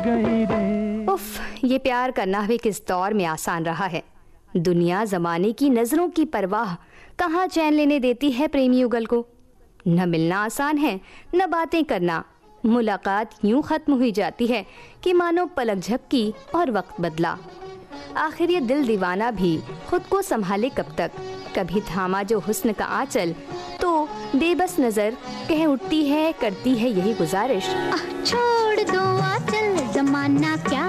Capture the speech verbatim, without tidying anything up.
गई रे। उफ, ये प्यार करना भी किस दौर में आसान रहा है। दुनिया जमाने की नजरों की परवाह कहाँ चैन लेने देती है प्रेमी युगल को। न मिलना आसान है, न बातें करना। मुलाकात यूं खत्म हुई जाती है कि मानो पलक झपकी और वक्त बदला। आखिर ये दिल दीवाना भी खुद को संभाले कब तक। कभी थामा जो हुस्न का आंचल तो बेबस नजर कह उठती है, करती है यही गुजारिश, छोड़ दो आंचल, जमाना क्या